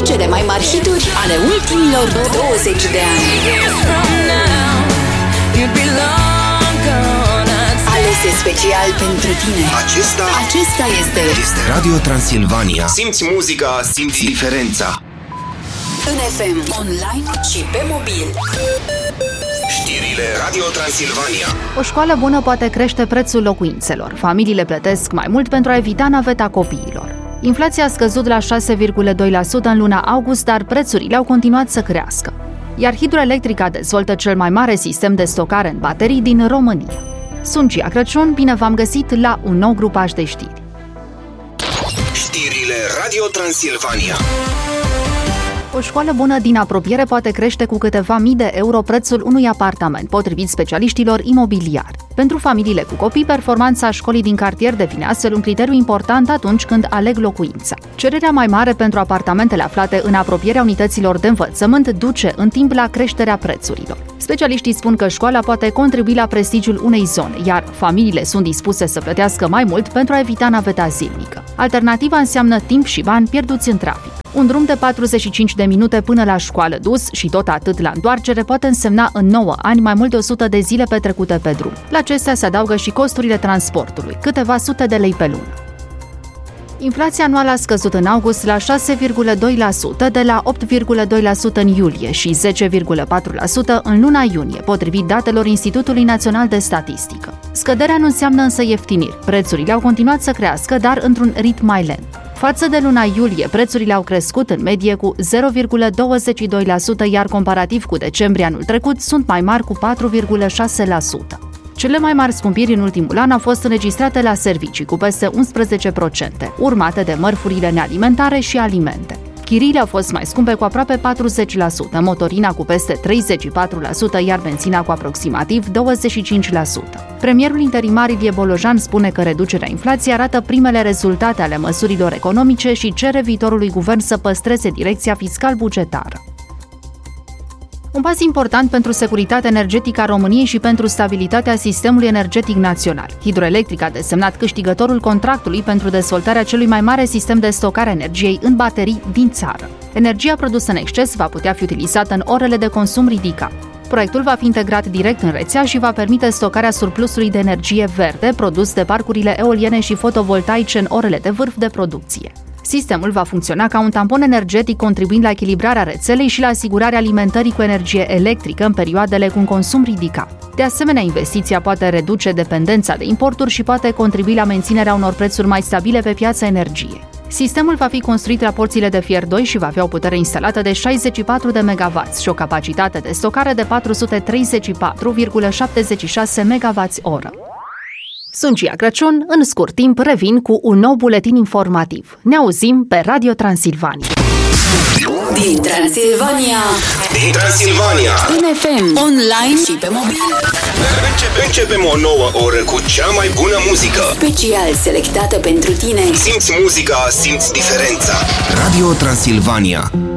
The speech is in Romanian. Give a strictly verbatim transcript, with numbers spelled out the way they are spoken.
cele mai mari hituri ale ultimilor douăzeci de ani. Alese special pentru tine. Acesta, Acesta este, este Radio Transilvania. Simți muzica, simți diferența. în F M, online și pe mobil. Știrile Radio Transilvania. O școală bună poate crește prețul locuințelor. Familiile plătesc mai mult pentru a evita naveta copiilor. Inflația a scăzut la șase virgulă doi la sută în luna august, dar prețurile au continuat să crească. Iar Hidroelectrica dezvoltă cel mai mare sistem de stocare în baterii din România. Sunt Gia Crăciun, bine v-am găsit la un nou grupaj de știri. Știrile Radio Transilvania. O școală bună din apropiere poate crește cu câteva mii de euro prețul unui apartament, potrivit specialiștilor imobiliari. Pentru familiile cu copii, performanța școlii din cartier devine astfel un criteriu important atunci când aleg locuința. Cererea mai mare pentru apartamentele aflate în apropierea unităților de învățământ duce în timp la creșterea prețurilor. Specialiștii spun că școala poate contribui la prestigiul unei zone, iar familiile sunt dispuse să plătească mai mult pentru a evita naveta zilnică. Alternativa înseamnă timp și bani pierduți în trafic. Un drum de patruzeci și cinci de minute până la școală dus și tot atât la întoarcere poate însemna în nouă ani mai mult de o sută de zile petrecute pe drum. La acestea se adaugă și costurile transportului, câteva sute de lei pe lună. Inflația anuală a scăzut în august la șase virgulă doi la sută de la opt virgulă doi la sută în iulie și zece virgulă patru la sută în luna iunie, potrivit datelor Institutului Național de Statistică. Scăderea nu înseamnă însă ieftiniri. Prețurile au continuat să crească, dar într-un ritm mai lent. Față de luna iulie, prețurile au crescut în medie cu zero virgulă douăzeci și doi la sută, iar comparativ cu decembrie anul trecut sunt mai mari cu patru virgulă șase la sută. Cele mai mari scumpiri în ultimul an au fost înregistrate la servicii, cu peste unsprezece la sută, urmate de mărfurile nealimentare și alimente. Chiriile au fost mai scumpe cu aproape patruzeci la sută, motorina cu peste treizeci și patru la sută, iar benzina cu aproximativ douăzeci și cinci la sută. Premierul interimar Ilie Bolojan spune că reducerea inflației arată primele rezultate ale măsurilor economice și cere viitorului guvern să păstreze direcția fiscal-bugetară. Un pas important pentru securitatea energetică a României și pentru stabilitatea sistemului energetic național. Hidroelectrica a desemnat câștigătorul contractului pentru dezvoltarea celui mai mare sistem de stocare a energiei în baterii din țară. Energia produsă în exces va putea fi utilizată în orele de consum ridicat. Proiectul va fi integrat direct în rețea și va permite stocarea surplusului de energie verde produs de parcurile eoliene și fotovoltaice în orele de vârf de producție. Sistemul va funcționa ca un tampon energetic, contribuind la echilibrarea rețelei și la asigurarea alimentării cu energie electrică în perioadele cu un consum ridicat. De asemenea, investiția poate reduce dependența de importuri și poate contribui la menținerea unor prețuri mai stabile pe piața energiei. Sistemul va fi construit la porțile de fier doi și va avea o putere instalată de șaizeci și patru de megawatți și o capacitate de stocare de patru sute treizeci și patru virgulă șaptezeci și șase megawatți-oră. Sunt Gia Crăciun, în scurt timp revin cu un nou buletin informativ. Ne auzim pe Radio Transilvania. Din Transilvania, Din Transilvania. în F M, online și pe mobil. Începe, începem o nouă oră cu cea mai bună muzică. Special selectată pentru tine. Simți muzica, simți diferența. Radio Transilvania.